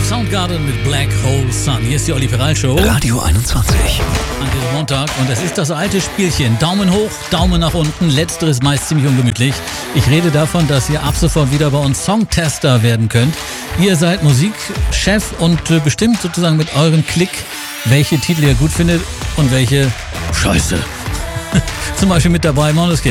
Soundgarden mit Black Hole Sun. Hier ist die Olli Ferrell Show. Radio 21. An diesem Montag. Und es ist das alte Spielchen. Daumen hoch, Daumen nach unten. Letzteres meist ziemlich ungemütlich. Ich rede davon, dass ihr ab sofort wieder bei uns Songtester werden könnt. Ihr seid Musikchef und bestimmt sozusagen mit eurem Klick, welche Titel ihr gut findet und welche Scheiße. Zum Beispiel mit dabei Måneskin.